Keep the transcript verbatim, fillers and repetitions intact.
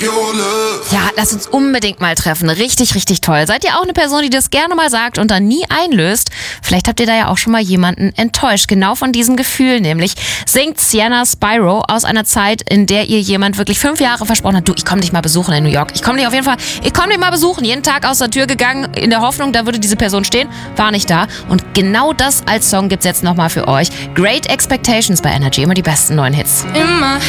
Ja, lasst uns unbedingt mal treffen. Richtig, richtig toll. Seid ihr auch eine Person, die das gerne mal sagt und dann nie einlöst? Vielleicht habt ihr da ja auch schon mal jemanden enttäuscht. Genau von diesem Gefühl nämlich singt Sienna Spyro aus einer Zeit, in der ihr jemand wirklich fünf Jahre versprochen hat, du, ich komme dich mal besuchen in New York. Ich komme dich auf jeden Fall, ich komme dich mal besuchen. Jeden Tag aus der Tür gegangen, in der Hoffnung, da würde diese Person stehen. War nicht da. Und genau das als Song gibt's jetzt nochmal für euch. Great Expectations bei Energy. Immer die besten neuen Hits. Immer